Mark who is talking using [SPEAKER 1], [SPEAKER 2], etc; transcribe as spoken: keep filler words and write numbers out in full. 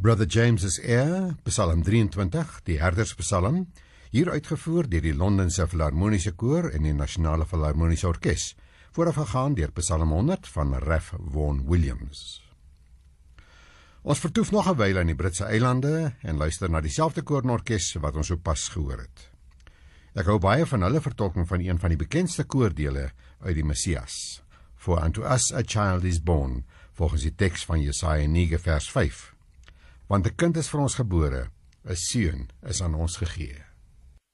[SPEAKER 1] Brother James's Heir, Psalm drieëntwintig, die Herderspsalm, hier uitgevoer deur die Londense Filharmoniese Koor en die Nasionale Filharmoniese Orkes, voorafgegaan deur Psalm honderd van Ralph Vaughan Williams. Ons vertoef nog 'n wyl in die Britse eilande en luister na dieselfde koororkes wat ons sopas gehoor het. Ek hou baie van hulle vertolking van een van die bekendste koordele uit die Messias. For unto us a child is born, volgens die teks van Jesaja nege vers vyf. Want 'n kind is vir ons gebore, 'n seun is aan ons gegee.